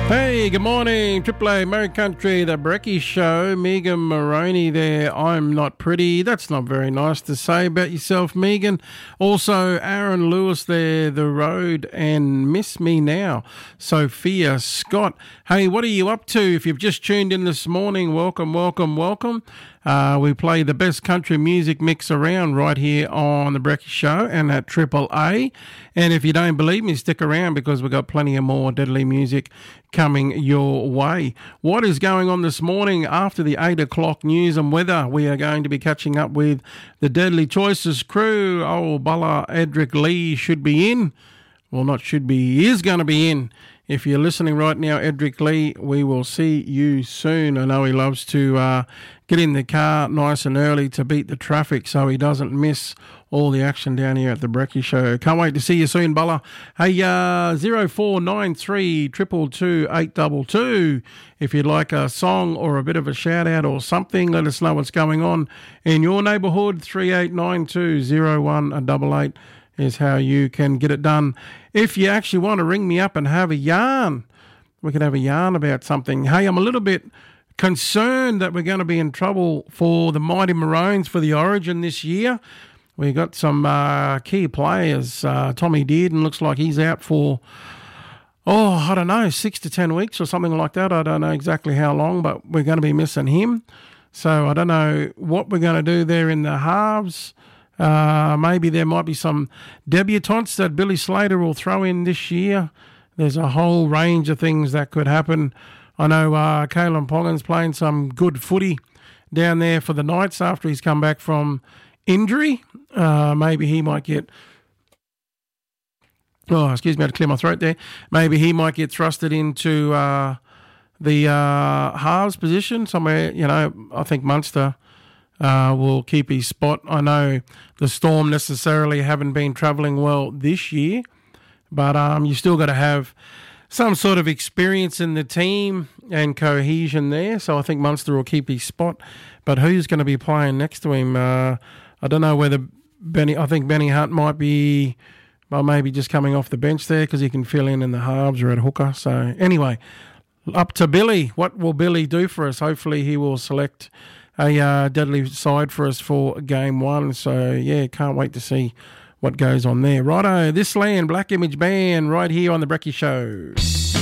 Hey, good morning, Triple A, Murray Country, the Brekkie Show. Megan Moroney there. I'm not pretty. That's not very nice to say about yourself, Megan. Also, Aaron Lewis there, The Road, and Miss Me Now, Sophia Scott. Hey, what are you up to? If you've just tuned in this morning, welcome, welcome, welcome. We play the best country music mix around right here on the Brekkie Show and at Triple A. And if you don't believe me, stick around because we've got plenty of more deadly music coming your way. What is going on this morning after the 8 o'clock news and weather? We are going to be catching up with the Deadly Choices crew. Oh, Bulla Edric Lee should be in. Well, not should be, he is going to be in. If you're listening right now, Edric Lee, we will see you soon. I know he loves to get in the car nice and early to beat the traffic so he doesn't miss all the action down here at the Brekkie Show. Can't wait to see you soon, Bulla. Hey, 0493 222 822. If you'd like a song or a bit of a shout-out or something, let us know what's going on in your neighbourhood. 38920188 is how you can get it done. If you actually want to ring me up and have a yarn, we can have a yarn about something. Hey, I'm a little bit concerned that we're going to be in trouble for the Mighty Maroons for the Origin this year. We got some key players. Tommy Dearden looks like he's out for, I don't know, 6 to 10 weeks or something like that. I don't know exactly how long, but we're going to be missing him. So I don't know what we're going to do there in the halves. Maybe there might be some debutantes that Billy Slater will throw in this year. There's a whole range of things that could happen. I know Kalen Ponga's playing some good footy down there for the Knights after he's come back from injury. Maybe he might get... Oh, excuse me, I had to clear my throat there. Maybe he might get thrusted into the halves position somewhere. You know, I think Munster will keep his spot. I know the Storm necessarily haven't been travelling well this year, but you still got to have some sort of experience in the team and cohesion there. So I think Munster will keep his spot. But who's going to be playing next to him? I don't know whether I think Benny Hunt might be, well, maybe just coming off the bench there because he can fill in the halves or at hooker. So anyway, up to Billy. What will Billy do for us? Hopefully he will select a deadly side for us for game one. So, yeah, can't wait to see what goes on there. Righto, This Land, Black Image Band, right here on the Brekkie Show.